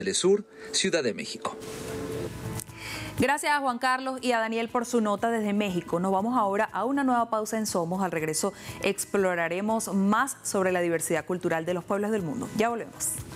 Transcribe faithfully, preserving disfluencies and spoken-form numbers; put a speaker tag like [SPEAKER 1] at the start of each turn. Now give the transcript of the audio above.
[SPEAKER 1] Telesur, Ciudad de México.
[SPEAKER 2] Gracias a Juan Carlos y a Daniel por su nota desde México. Nos vamos ahora a una nueva pausa en Somos. Al regreso exploraremos más sobre la diversidad cultural de los pueblos del mundo. Ya volvemos.